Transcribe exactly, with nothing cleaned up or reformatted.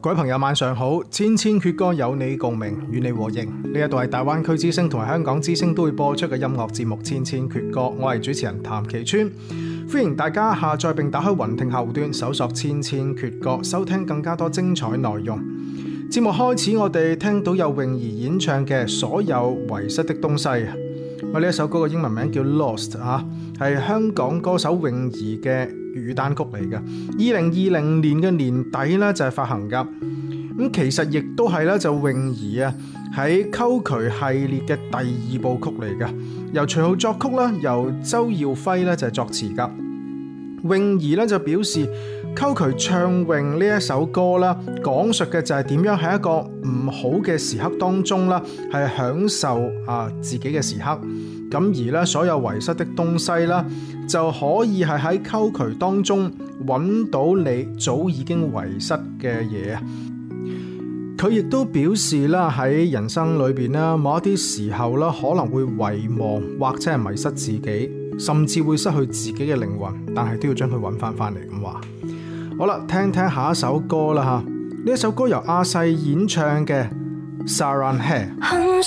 各位朋友晚上好，千千闕歌有你共鳴，與你和應。呢一度係大灣區之聲同埋香港之聲都會播出嘅音樂節目《千千闕歌》，我係主持人譚其川，歡迎大家下載並打開雲聽客戶端，搜索《千千闕歌》，收聽更加多精彩內容。節目開始，我哋聽到有泳兒演唱嘅《所有遺失的東西》。我呢一首歌嘅英文名叫 Lost 啊，係香港歌手泳兒嘅粵語單曲嚟嘅。二零二零年嘅年底咧就係發行噶。咁其實亦都係咧就泳兒啊喺溝渠系列嘅第二部曲嚟嘅，由徐浩作曲啦，由周耀輝咧就係作詞噶。泳兒咧就表示溝渠唱泳呢一首歌啦，講述嘅就係點樣喺一個唔好嘅時刻當中啦，係享受啊自己嘅時刻。咁而咧所有遺失的東西啦，就可以係喺溝渠當中揾到你早已經遺失嘅嘢啊！佢亦都表示啦，喺人生裏邊啦，某一啲時候啦，可能會遺忘或者係迷失自己，甚至會失去自己嘅靈魂，但係都要將佢揾翻翻嚟咁話。好啦，聽聽下一首歌啦吓，呢一首歌由阿細演唱嘅《Saran Hair》。